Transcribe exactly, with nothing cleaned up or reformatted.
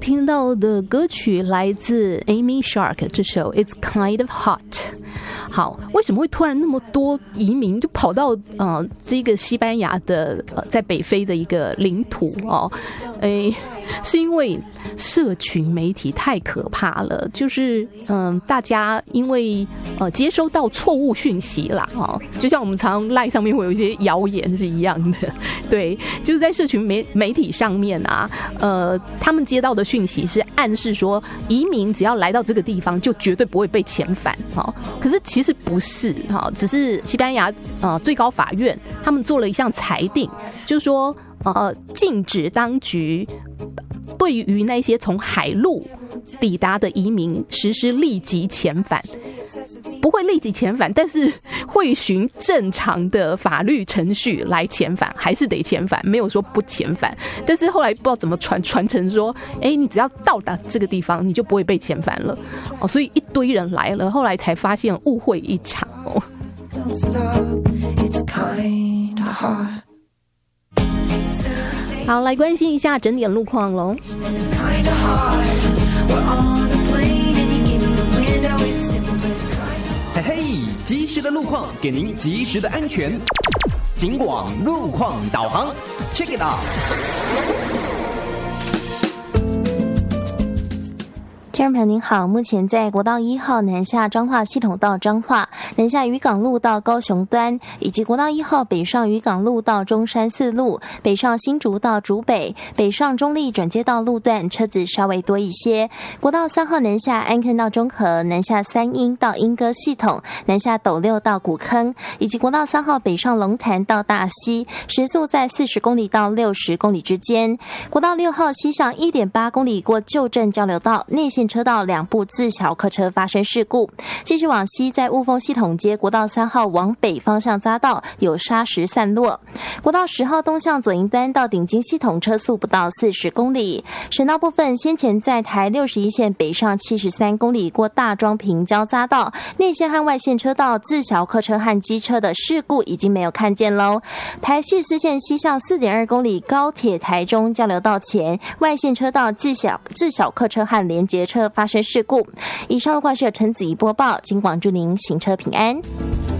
听到的歌曲来自 Amy Shark， 这首 It's Kind of Hot。好，为什么会突然那么多移民就跑到呃这个西班牙的呃在北非的一个领土哦？诶，是因为社群媒体太可怕了，就是嗯、呃，大家因为呃接收到错误讯息啦，哦，就像我们常常 LINE 上面会有一些谣言是一样的，对，就是在社群媒媒体上面啊，呃，他们接到的讯息是暗示说移民只要来到这个地方就绝对不会被遣返，哦，可是其实不是哈、哦，只是西班牙呃最高法院他们做了一项裁定，就是说呃禁止当局对于那些从海路抵达的移民实施立即遣返，不会立即遣返，但是会循正常的法律程序来遣返，还是得遣返，没有说不遣返。但是后来不知道怎么传传成说，哎，你只要到达这个地方，你就不会被遣返了哦，所以一堆人来了，后来才发现误会一场哦。好，来关心一下整点路况喽。 嘿嘿，及时的路况给您及时的安全。警广路况导航 ，check it out。 听众朋友您好，目前在国道一号南下彰化系统到彰化，南下渔港路到高雄端，以及国道一号北上渔港路到中山四路，北上新竹到竹北，北上中立转接道路段车子稍微多一些。国道三号南下安坑到中和，南下三鶯到莺歌系统，南下斗六到古坑，以及国道三号北上龙潭到大溪，时速在四十公里到六十公里之间。国道六号西向 一点八公里过旧镇交流道，内线车道两部自小客车发生事故，继续往西，在雾峰系统街国道三号往北方向匝道有砂石散落。国道十号东向左营端到顶金系统车速不到四十公里。省道部分，先前在台六十一线北上七十三公里过大庄平交匝道，内线和外线车道自小客车和机车的事故已经没有看见喽。台七十四线西向 四点二公里高铁台中交流道前，外线车道自小自小客车和联结车发生事故。以上的话是由陈子怡播报，警广祝您行车平安。